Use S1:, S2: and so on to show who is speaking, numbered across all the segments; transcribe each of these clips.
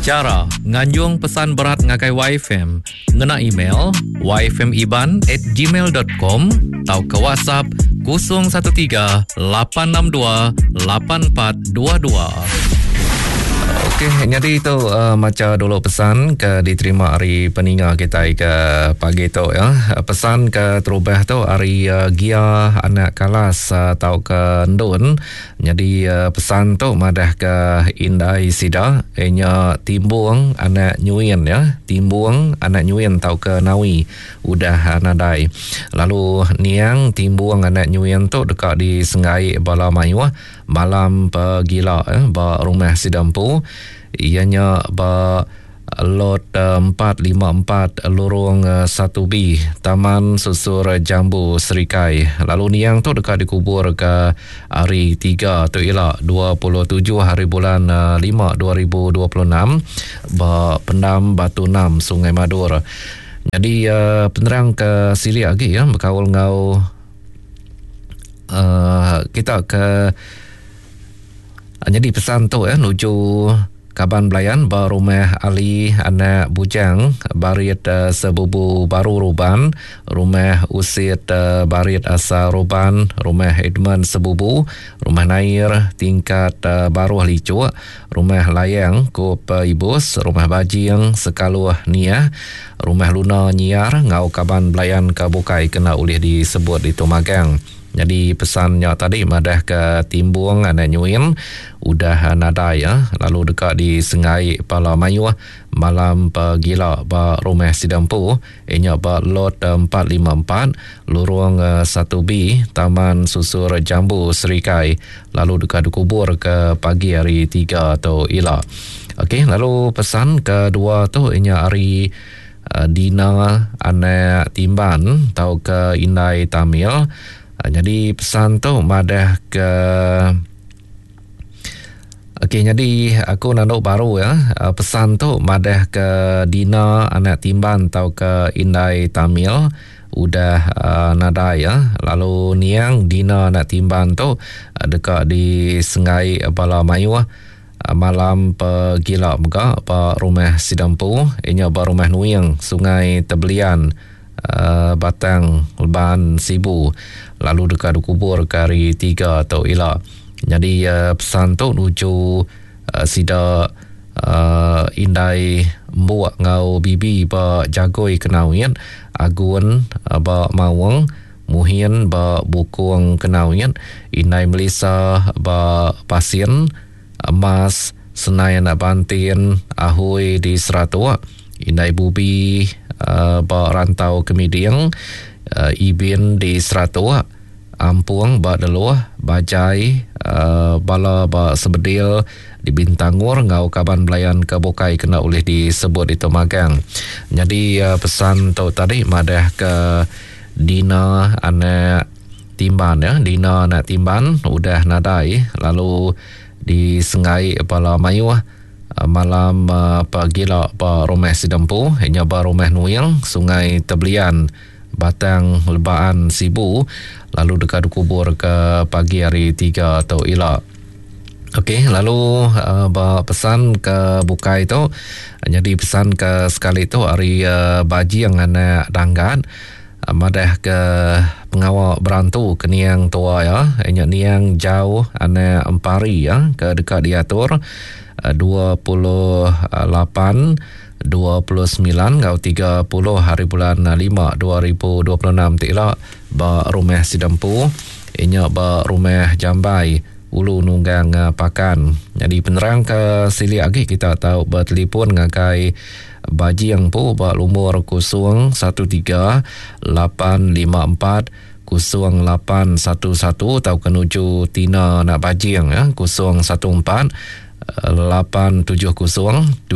S1: Cara nganjung pesan berat ngakai YFM, ngena email yfmiban@gmail.com atau ke WhatsApp 013 862 8422. Okey, jadi itu macam dulu pesan ke diterima hari peninga kita ke pagi tu ya. Pesan ke terubah tu hari Gia anak kalas atau ke Ndun. Jadi pesan tu madah ke Indai Sida, nya timbung anak nyuin ya. Timbung anak nyuin tau ke Nawi udah nadai. Lalu niang timbung anak nyuin tu dekat di Sengai Bala Mayuah malam pegila ba rumah Sidampu. Ianya ba lot 454 lorong 1B Taman Susur Jambu Serikai. Lalu niang tu dekat dikubur ke hari 3 tu ialah 27 hari bulan 5 2026 ba Pendam Batu 6 Sungai Madur. Jadi penerang ke sili lagi ya berkawal ngau kita ke jadi pesan tu nuju Kaban Belayan ba rumah Ali anak bujang barit sebubu baru Ruban, rumah Usit barit asa Ruban, rumah Edmund sebubu, rumah Nair tingkat baru Licu, rumah Layang Kup Ibus, rumah Bajing Sekaluh Nia, rumah Luna Nyiar ngau Kaban Belayan Kabukai kena ulih disebut di Tumagang. Jadi pesannya tadi madah ke timbung anak nyuin udah nada ya. Lalu dekat di Sengai Bala Mayuah malam pegila ba rumah Sidampu inya ba lot 454 lorong 1B Taman Susur Jambu Serikai. Lalu dekat dikubur ke pagi hari 3 atau ila. Okey, lalu pesan kedua tu inya hari Dina anak Timban tau ke Indai Tamil. Jadi pesan tu madah ke okey, jadi aku nak baru ya. Pesan tu madah ke Dina anak Timban tau ke Indai Tamil udah nada ya. Lalu niang Dina anak Timban tu dekat di Sengai Bala Mayuah malam pegila juga pa rumah Sidampu inya ba rumah Nuing Sungai Tebelian Batang Leban Sibu. Lalu dekat dikubur ke hari 3 atau ila. Jadi pesan tu nuju sida Indai Mbuak ngau bibi ba Jagoi Kenawian, Agun ba Mawang, Muhin ba Bukung Kenawian, Indai Melissa ba Pasien, Mas Senayan Bantin, Ahoy di Seratua, Indai Bubi ba Rantau Kemidiang, Ibin di Seratua, Ampuang ba Deluah, Bajai Bala ba Sebedil di Bintangur ngau Kaban Belayan Kabukai kena oleh disebut di Tumagang. Jadi pesan tu tadi madah ke Dina anak Timban ya. Dina anak Timban udah nadai. Lalu di Sengai Bala Mayuah malam pagila pa rumah Sidampu inya ba rumah Nuing Sungai Tebelian Batang Lebaan Sibu. Lalu dekat kubur ke pagi hari 3 atau ila. Okey, lalu pesan ke Bukai tu. Jadi pesan ke sekali tu hari Baji yang anak Danggan madah ke pengawal berantu ke niang tua ya. Niang jauh anak Empari ya ke dekat diatur 28 29 ngau 30 hari bulan 5 2026 tila ba rumah Sidampu inya ba rumah Jambai Ulu Nunggang Pakan. Jadi penerang ke sili lagi kita tahu bertelefon ngakai Baji yang pu ba lumur 013 854 0811 tau kenuju Tina nak Bajing ya 014 870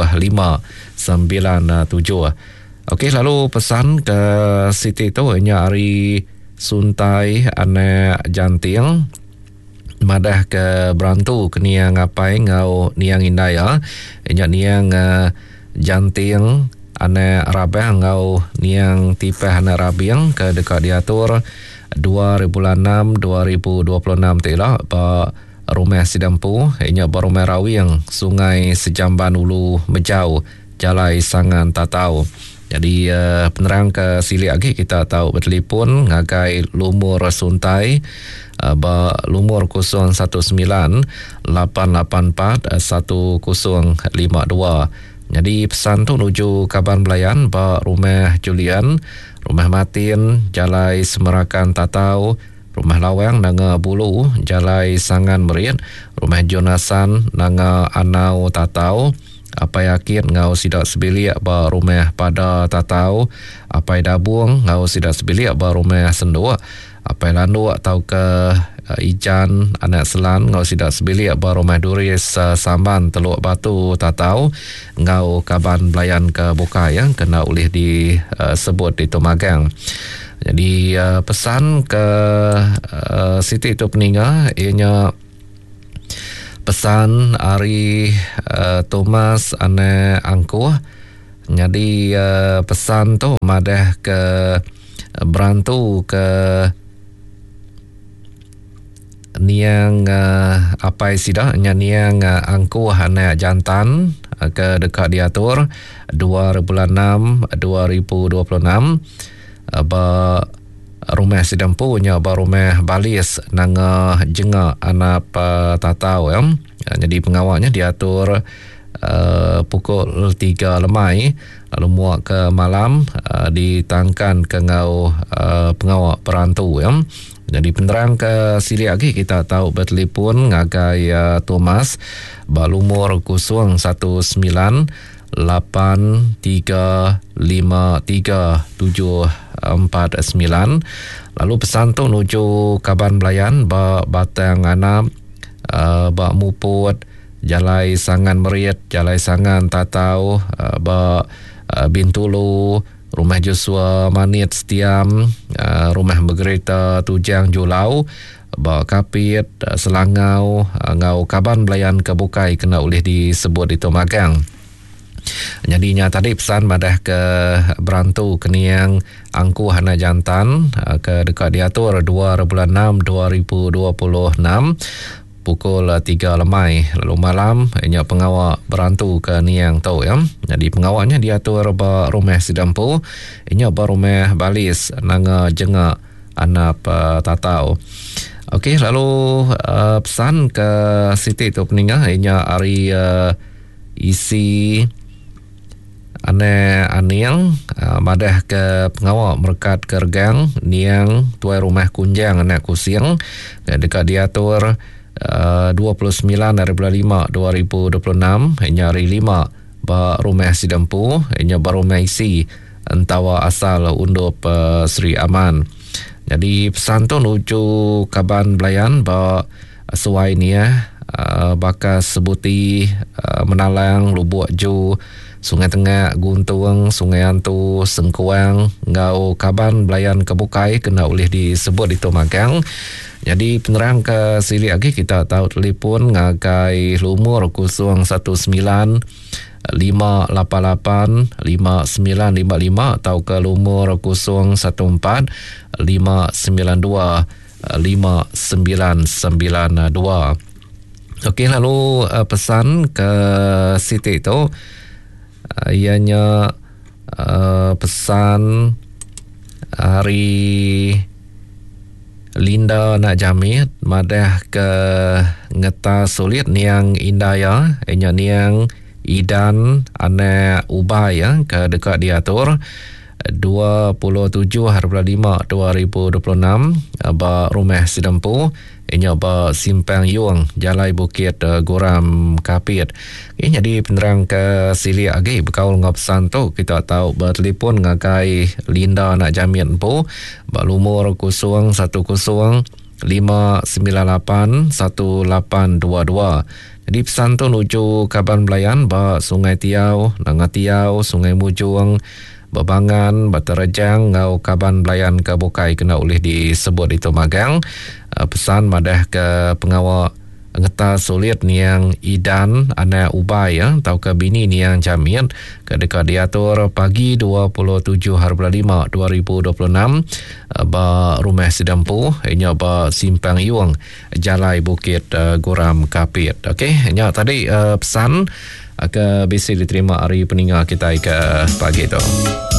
S1: 7597. Okey, lalu pesan ke Siti tu hanya hari Suntai anak Janting madah ke berantu ke niang ngapai ngau niang Indaya hanya niang Janting anak Rabah ngau niang Tipeh anak Rabiang ke dekat diatur 2006 2026 telah ba Rumah Sidampu, inya ba Rumah Rawiang, Sungai Sejamban Ulu Mejau, Jalai Sangan Tatau. Jadi penerang ke sili lagi kita tahu bertelefon ngagai lumur suntai ba lumur 019-884-1052. Jadi pesan tu menuju Kaban Belayan ba Rumah Julian, Rumah Matin, Jalai Semerakan Tatau, Rumah Lawang Nanga Bulu, Jalai Sangan Merit, Rumah Jonasan Nanga Anau Tatau, Apai Akit ngau sidak sebilik ba Rumah Pada Tatau, Apai Dabung ngau sidak sebilik ba Rumah Senduk, Apai Landu atau ke Ijan Anak Selan ngau sidak sebilik ba Rumah Duris Samban Teluk Batu Tatau, ngau Kaban Belayan ke Bukai yang kena oleh disebut di Tomagang. Jadi pesan ke Siti itu peninga ianya pesan Ari Thomas ane angkuh. Jadi pesan tu madah ke berantu ke niang apai sidah niang angkuh ane jantan ke dekat diatur 2 bulan 6 2026 ba Rumah Sidampu nya ba Rumah Balis nanga jenga anak tatau ya. Jadi pengawalnya diatur pukul 3 lemai lalu muak ke malam ditangkan ke ngau pengawal perantu ya. Jadi penerang ke sili lagi kita tahu bertelefon ngagai Thomas ba lumur 019-835-3749. Lalu pesan tu menuju Kaban Belayan ba Batang Anam, ba Muput, Jalai Sangan Merit, Jalai Sangan Tatau, ba Bintulu, Rumah Joshua Manit Setiam, Rumah Bergereta Tujang Julau, ba Kapit Selangau, ngau Kaban Belayan ke Bukai kena oleh disebut di Tomagang. Jadinya tadi pesan madah ke berantu keniang angku hana jantan ke dekat diatur 2 bulan 6 2026 pukul 3 lemai lalu malam ianya pengawal berantu ke niang tau ya. Jadi pengawalnya diatur ba Rumah Sidampu, ianya ba Rumah Balis nanga jenga anak tatau. Okey, lalu pesan ke Siti tu peningah ianya ari isi ane aniang madah ke pengawal merkat kergang niang tuai Rumah Kunjang anak Kusiang dekat diatur 29/5/2026 inya hari 5 ba Rumah Sidampu inya ba Rumah isi entawa asal undup Sri Aman. Jadi pesan tu nuju Kaban Belayan ba suai ni bakas sebuti Menalang, Lubuk Ju, Sungai Tengah, Guntung, Sungai Antu, Sengkuang, ngau Kaban Belayan ke Bukai kena oleh disebut di Tomagang. Jadi penerang ke sili lagi kita tahu telefon ngagai lumur 019-588-5955 atau ke lumur 014-592-5992. Okey, lalu pesan ke Siti itu ianya pesan hari Linda nak jamit madah ke ngeta sulit niang indaya ianya niang Idan ane ubay ke dekat diatur 27/5/2026 ba Rumah Sidampu ianya ba Simpang Yuang Jalai Bukit Goram Kapit. Jadi penerang ke sili lagi berkaul ngap pesan tu kita tahu bertelefon ngagai Linda nak jamin empu ba lumur 015981822. Jadi pesan tu nuju Kaban Belayan ba Sungai Tiau, Nanga Tiau, Sungai Mujung, Babangan, Batarajang, ngau Kaban Belayan ke Bukai kena oleh disebut di Tomagang. Pesan madah ke pengawal ngeta sulit niang idan anak ubai ya tau ke bini niang jamin kedekat diatur pagi 27/5/2026 ba rumah sedempu nya ba simpang iwang Jalai Bukit Guram Kapit. Okey, nya tadi pesan ke bisi diterima hari peninggal kita ke pagi tu.